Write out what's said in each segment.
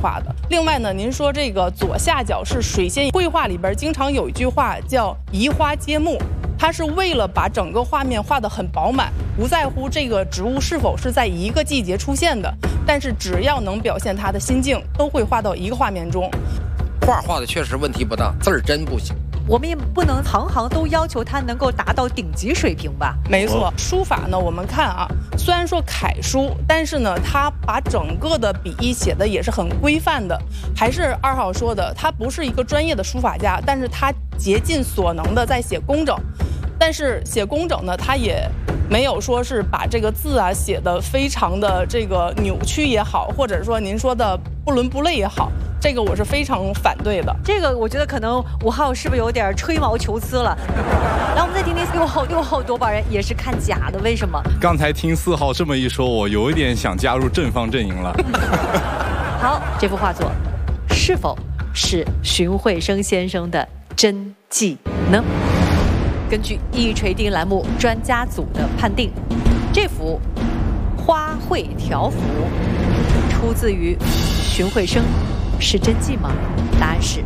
画的。另外呢，您说这个左下角是水仙，绘画里边经常有一句话叫移花接木，它是为了把整个画面画得很饱满，不在乎这个植物是否是在一个季节出现的，但是只要能表现它的心境，都会画到一个画面中。 画的确实问题不大，字儿真不行。 我们也不能行行都要求它能够达到顶级水平吧？ 没错，书法呢，我们看啊，虽然说楷书，但是呢，它把整个的笔意写的也是很规范的。还是2号说的，他不是一个专业的书法家，但是他竭尽所能的在写工整。但是写工整呢，他也没有说是把这个字啊写的非常的这个扭曲也好，或者说您说的不伦不类也好。这个我是非常反对的。 这个我觉得可能5号是不是有点吹毛求疵了？来，我们再听听6号夺宝人也是看假的，为什么？ 刚才听4号这么一说，我有一点想加入正方阵营了。 好，这幅画作是否是荀慧生先生的真迹呢？根据一锤定栏目专家组的判定，这幅花卉条幅出自于荀慧生。是真迹吗？答案是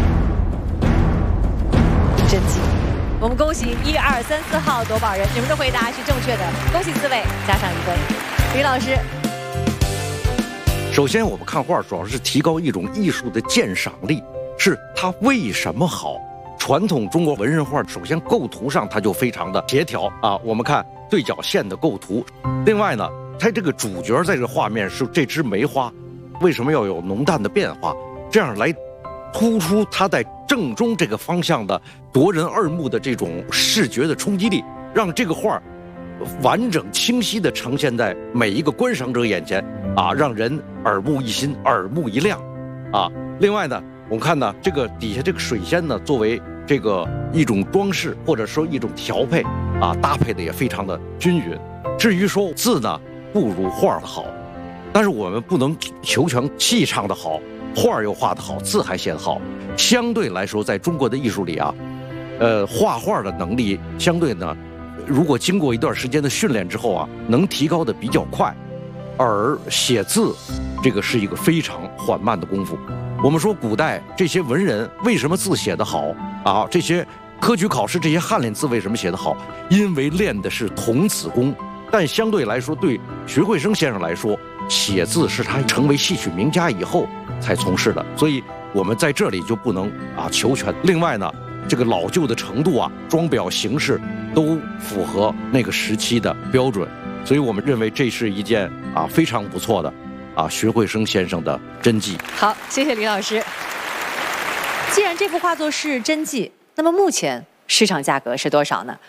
真迹。我们恭喜1、2、3、4号夺宝人，你们的回答是正确的，恭喜4位，加上1分。李老师， 首先我们看画主要是提高一种艺术的鉴赏力，是它为什么好。传统中国文人画首先构图上它就非常的协调啊，我们看对角线的构图。另外呢，它这个主角在这个画面是这枝梅花。为什么要有浓淡的变化？这样来突出它在正中这个方向的夺人耳目的这种视觉的冲击力，让这个画完整清晰地呈现在每一个观赏者眼前啊，让人耳目一新、耳目一亮啊。另外呢，我们看呢，这个底下这个水仙呢，作为这个一种装饰或者说一种调配啊，搭配的也非常的均匀。至于说字呢，不如画的好。但是我们不能求全气唱的好，画又画得好，字还写得好。相对来说，在中国的艺术里啊，画画的能力相对呢，如果经过一段时间的训练之后啊，能提高的比较快。而写字，这个是一个非常缓慢的功夫。我们说古代这些文人为什么字写得好啊？这些科举考试这些翰林字为什么写得好？因为练的是童子功。但相对来说，对荀慧生先生来说，写字是他成为戏曲名家以后才从事的，所以我们在这里就不能啊求全。另外呢，这个老旧的程度啊，装裱形式都符合那个时期的标准，所以我们认为这是一件啊非常不错的啊荀慧生先生的真迹。 好，谢谢李老师。既然这幅画作是真迹，那么目前市场价格是多少呢？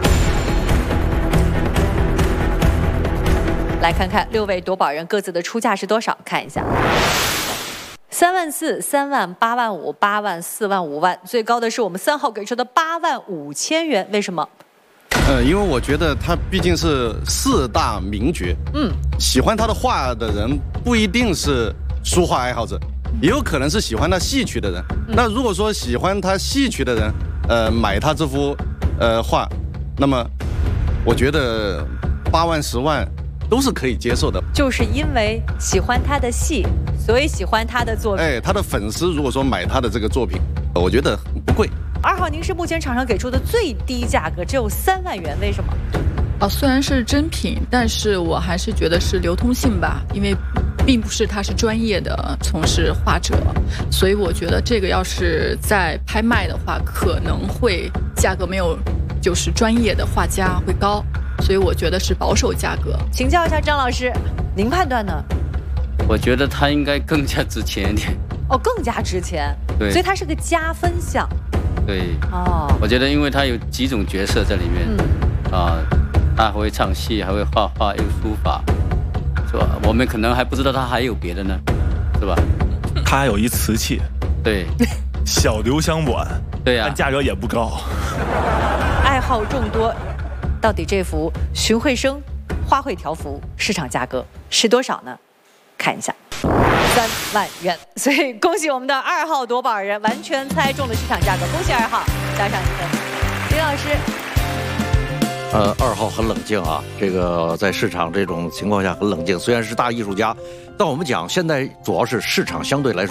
来看看6位夺宝人各自的出价是多少，看一下：3万4、3万、8万5、8万、4万、5万，最高的是我们3号给出的8万5千元，为什么？ 因为我觉得他毕竟是4大名角，喜欢他的画的人不一定是书画爱好者，也有可能是喜欢他戏曲的人。那如果说喜欢他戏曲的人，买他这幅画，那么我觉得8万、10万。都是可以接受的， 就是因为喜欢他的戏，所以喜欢他的作品。 他的粉丝如果说买他的这个作品，我觉得不贵。 2号，您是目前场上给出的最低价格，只有3万元，为什么？ 虽然是真品，但是我还是觉得是流通性吧，因为并不是他是专业的从事画者，所以我觉得这个要是在拍卖的话，可能会价格没有就是专业的画家会高。所以我觉得是保守价格。 请教一下张老师，您判断呢？ 我觉得它应该更加值钱一点。 更加值钱。 对， 所以它是个加分项。 对。我觉得因为它有几种角色在里面，他会唱戏，还会画画，又书法，是吧？我们可能还不知道他还有别的呢，是吧？ 他还有一瓷器。 对。 小留香碗。 对呀。 但价格也不高。 爱好众多。到底这幅荀慧生花卉条幅市场价格是多少呢？看一下，3万元。所以恭喜我们的2号夺宝人，完全猜中了市场价格，恭喜2号，加上1分。李老师 ，2号很冷静啊，这个在市场这种情况下很冷静，虽然是大艺术家，但我们讲现在主要是市场相对来说。